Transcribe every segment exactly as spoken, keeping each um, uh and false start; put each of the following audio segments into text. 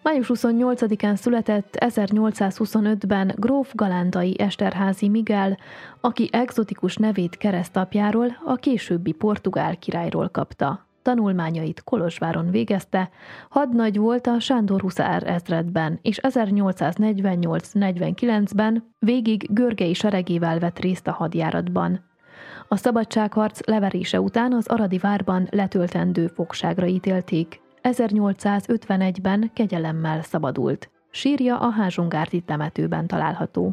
május huszonnyolcadikán született ezernyolcszázhuszonötben gróf galándai Esterházy Miguel, aki egzotikus nevét keresztapjáról, a későbbi portugál királyról kapta. Tanulmányait Kolozsváron végezte, hadnagy volt a Sándor huszár ezredben, és ezernyolcszáznegyvennyolc-negyvenkilencben végig Görgei seregével vett részt a hadjáratban. A szabadságharc leverése után az aradi várban letöltendő fogságra ítélték. ezernyolcszázötvenegyben kegyelemmel szabadult. Sírja a Házsongárdi temetőben található.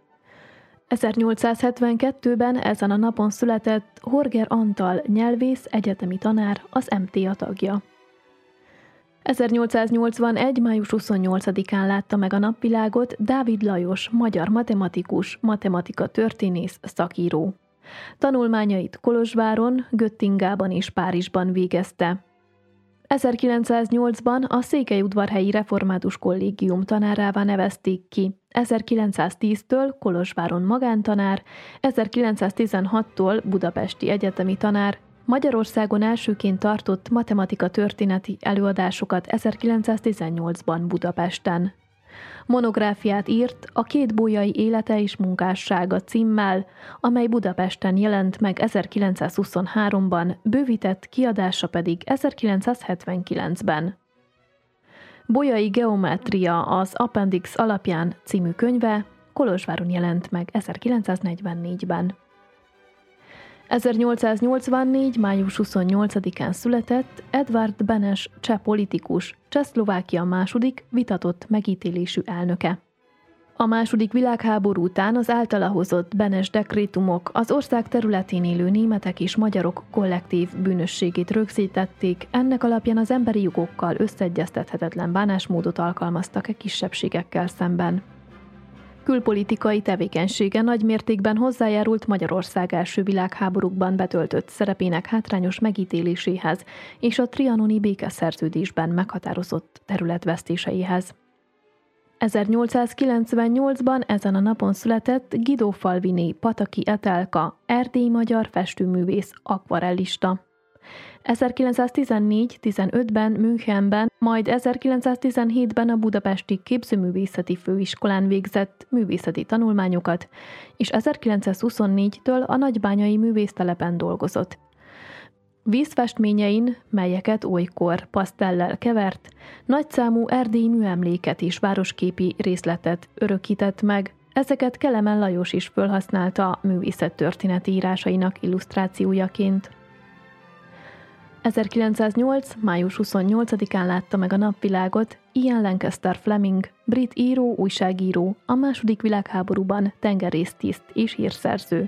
ezernyolcszázhetvenkettőben ezen a napon született Horger Antal nyelvész, egyetemi tanár, az em té á tagja. ezernyolcszáznyolcvanegy. május huszonnyolcadikán látta meg a napvilágot Dávid Lajos, magyar matematikus, matematika történész, szakíró. Tanulmányait Kolozsváron, Göttingában és Párizsban végezte. ezerkilencszáznyolcban a Székelyudvarhelyi Református Kollégium tanárává nevezték ki, ezerkilencszáztíztől Kolozsváron magántanár, ezerkilencszáztizenhattól budapesti egyetemi tanár, Magyarországon elsőként tartott matematika történeti előadásokat ezerkilencszáztizennyolcban Budapesten. Monográfiát írt a Két bolyai élete és munkássága címmel, amely Budapesten jelent meg ezerkilencszázhuszonháromban, bővített kiadása pedig ezerkilencszázhetvenkilencben. Bolyai geometria az Appendix alapján című könyve Kolozsváron jelent meg ezerkilencszáznegyvennégyben. ezernyolcszáznyolcvannégy. május huszonnyolcadikán született Edvard Benes cseh politikus, Csehszlovákia második vitatott megítélésű elnöke. A második világháború után az általa hozott Benes dekrétumok az ország területén élő németek és magyarok kollektív bűnösségét rögzítették, ennek alapján az emberi jogokkal összeegyeztethetetlen bánásmódot alkalmaztak e kisebbségekkel szemben. Külpolitikai tevékenysége nagy mértékben hozzájárult Magyarország első világháborúkban betöltött szerepének hátrányos megítéléséhez és a trianoni békeszerződésben meghatározott területvesztéseihez. ezernyolcszázkilencvennyolcban ezen a napon született Guido Falvini Pataki Etelka, erdélyi magyar festőművész, akvarellista. ezerkilencszáztizennégy-tizenötben Münchenben, majd ezerkilencszáztizenhétben a Budapesti Képzőművészeti Főiskolán végzett művészeti tanulmányokat, és ezerkilencszázhuszonnégytől a nagybányai művésztelepen dolgozott. Vízfestményein, melyeket olykor pasztellel kevert, nagyszámú erdélyi műemléket és városképi részletet örökített meg, ezeket Kelemen Lajos is felhasználta művészettörténeti írásainak illusztrációjaként. ezerkilencszáznyolc. május huszonnyolcadikán látta meg a napvilágot Ian Lancaster Fleming, brit író, újságíró, a második világháborúban tengerésztiszt és hírszerző.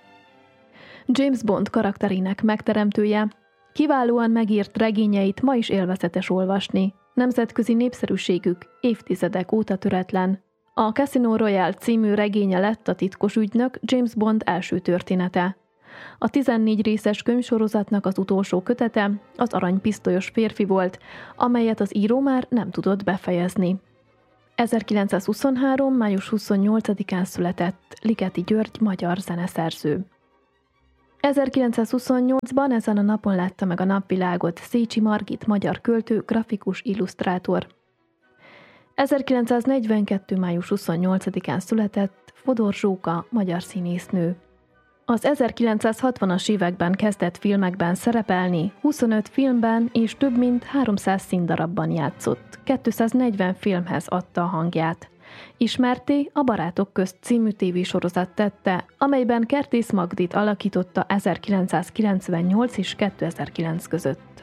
James Bond karakterének megteremtője, kiválóan megírt regényeit ma is élvezetes olvasni, nemzetközi népszerűségük évtizedek óta töretlen. A Casino Royale című regénye lett a titkos ügynök James Bond első története. A tizennégy részes könyvsorozatnak az utolsó kötete az aranypisztolyos férfi volt, amelyet az író már nem tudott befejezni. ezerkilencszázhuszonhárom. május huszonnyolcadikán született Ligeti György magyar zeneszerző. ezerkilencszázhuszonnyolcban ezen a napon látta meg a napvilágot Szécsi Margit magyar költő, grafikus, illusztrátor. ezerkilencszáznegyvenkettő. május huszonnyolcadikán született Fodor Zsóka magyar színésznő. Az ezerkilencszázhatvanas években kezdett filmekben szerepelni, huszonöt filmben és több mint háromszáz színdarabban játszott, kétszáznegyven filmhez adta a hangját. Ismertté a Barátok közt című tévésorozat tette, amelyben Kertész Magdit alakította ezerkilencszázkilencvennyolc és kétezer-kilenc között.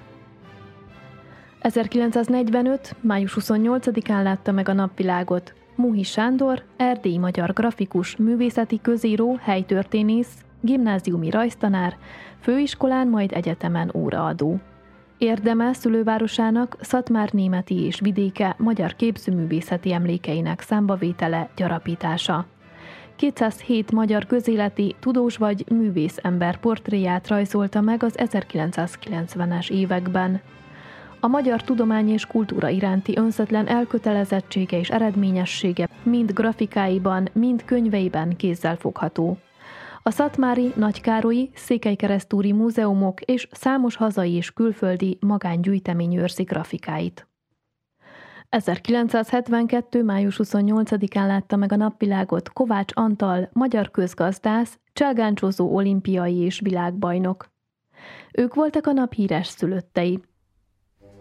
ezerkilencszáznegyvenöt. május huszonnyolcadikán látta meg a napvilágot Múhi Sándor, erdélyi magyar grafikus, művészeti közíró, helytörténész, gimnáziumi rajztanár, főiskolán, majd egyetemen óraadó. Érdeme szülővárosának, Szatmár-Németi és vidéke magyar képzőművészeti emlékeinek számbavétele, gyarapítása. kétszázhét magyar közéleti, tudós vagy művész ember portréját rajzolta meg az ezerkilencszázkilencvenes években. A magyar tudomány és kultúra iránti önzetlen elkötelezettsége és eredményessége mind grafikáiban, mind könyveiben kézzelfogható. A szatmári, nagykárolyi, székelykeresztúri múzeumok és számos hazai és külföldi magángyűjtemény őrzi grafikáit. ezerkilencszázhetvenkettő. május huszonnyolcadikán látta meg a napvilágot Kovács Antal, magyar közgazdász, cselgáncsozó olimpiai és világbajnok. Ők voltak a nap híres szülöttei.